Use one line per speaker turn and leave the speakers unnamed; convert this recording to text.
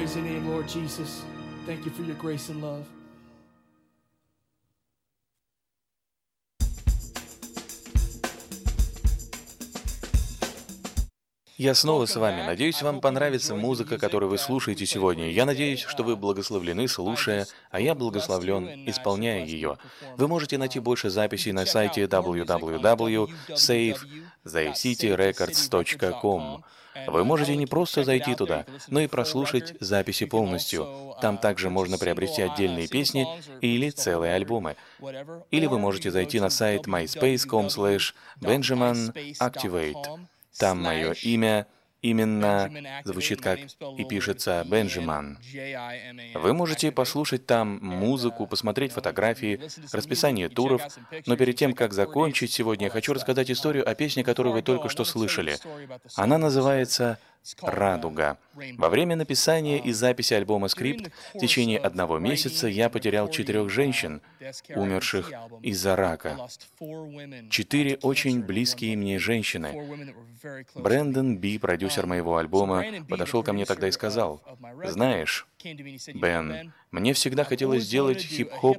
amazing name, Lord Jesus. Thank you for your grace and love.
Я снова с вами. Надеюсь, вам понравится музыка, которую вы слушаете сегодня. Я надеюсь, что вы благословлены, слушая, а я благословлен, исполняя ее. Вы можете найти больше записей на сайте www.savethecityrecords.com. Вы можете не просто зайти туда, но и прослушать записи полностью. Там также можно приобрести отдельные песни или целые альбомы. Или вы можете зайти на сайт myspace.com/BenjaminActivate. Там мое имя именно звучит как и пишется Бенджамин. Вы можете послушать там музыку, посмотреть фотографии, расписание туров, но перед тем, как закончить сегодня, я хочу рассказать историю о песне, которую вы только что слышали. Она называется «Радуга». Во время написания и записи альбома «Скрипт» в течение 1 месяца я потерял 4 женщин, умерших из-за рака. 4 очень близкие мне женщины. Брэндон Би, продюсер моего альбома, подошел ко мне тогда и сказал: «Знаешь, Бен, мне всегда хотелось сделать хип-хоп